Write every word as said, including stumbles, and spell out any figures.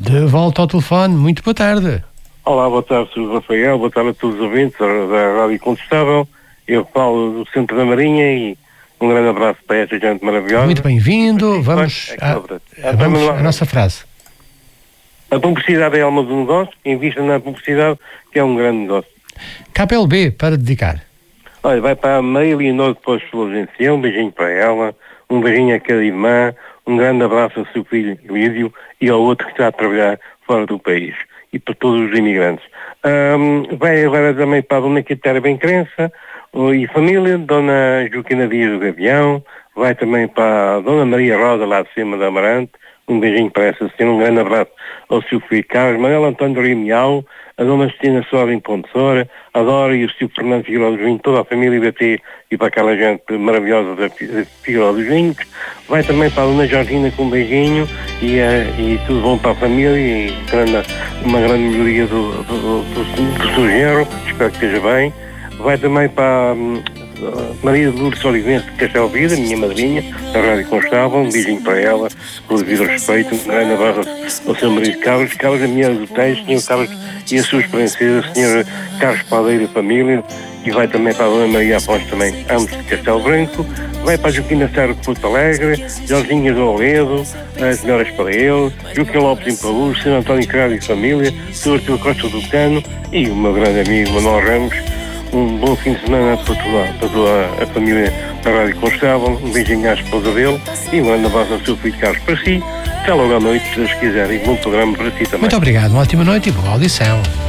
De volta ao telefone, muito boa tarde. Olá, boa tarde, senhor Rafael, boa tarde a todos os ouvintes da Rádio Incontestável. Eu falo do Centro da Marinha e um grande abraço para esta gente maravilhosa. Muito bem-vindo. Vamos à, vamos à nossa frase. A publicidade é a alma do negócio, invista na publicidade, que é um grande negócio. K P L B, para dedicar. Olha, vai para a Maria Leonor de Pós-Florencia, um beijinho para ela, um beijinho a cada irmã, um grande abraço ao seu filho Lídio e ao outro que está a trabalhar fora do país. E para todos os imigrantes. Um, vai agora também para a Dona Quitéria Bencrença e família, Dona Joaquina Dias do Gavião, vai também para a Dona Maria Rosa, lá de cima da Amarante, um beijinho para essa senhora, um grande abraço ao seu filho Carlos, Manuel António Rimial, a Dona Cristina Soares em Pontessora, a Dora e o seu Fernando Figueiredo dos Vinhos, toda a família B T e para aquela gente maravilhosa da Figueiredo dos Vinhos, vai também para a Dona Georgina com um beijinho e, uh, e tudo bom para a família e grande, uma grande melhoria do, do, do, do, do seu genro, espero que esteja bem. Vai também para um, Maria de Lourdes Olivense de Castelo Vida, minha madrinha, da Rádio Constável, um beijinho para ela, com o devido respeito, um grande abraço ao seu marido Carlos, Carlos, a minha do texto, senhor Carlos e a sua princesa, o senhor Carlos Padeiro e família, e vai também para a Dona Maria Afonso também, ambos de Castelo Branco, vai para a Joaquina Serra de Porto Alegre, Jorginho do Oledo, as melhoras para ele, Joaquim Lopes em Paús, senhor António Crado e família, senhor Artur Costa do Cano e o meu grande amigo Manuel Ramos. Um bom fim de semana para toda, para toda a família da Rádio Constável, um beijinho à esposa dele e um grande abraço ao seu filho Carlos para si. Até logo à noite, se Deus quiser, e bom programa para si também. Muito obrigado, uma ótima noite e boa audição.